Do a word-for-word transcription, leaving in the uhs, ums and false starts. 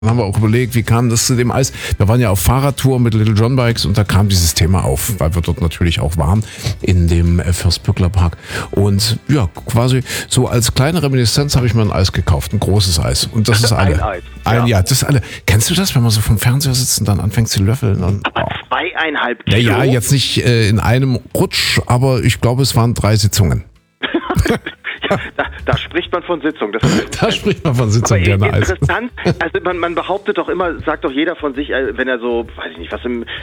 Dann haben wir auch überlegt, wie kam das zu dem Eis? Wir waren ja auf Fahrradtour mit Little John Bikes und da kam dieses Thema auf, weil wir dort natürlich auch waren in dem Fürstbückler Park. Und ja, quasi so als kleine Reminiszenz habe ich mir ein Eis gekauft, ein großes Eis. Und das ist alle. Ein Eis. Ein, ja. ja, das ist alle. Kennst du das, wenn man so vom Fernseher sitzt und dann anfängt zu löffeln? Und, aber oh. zweieinhalb Kilo? Ja, ja, jetzt nicht äh, in einem Rutsch, aber ich glaube, es waren drei Sitzungen. Ja, da, da spricht man von Sitzung. Das da spricht man von Sitzung, aber gerne interessant, also man, man behauptet doch immer, sagt doch jeder von sich, wenn er so, weiß ich nicht, was im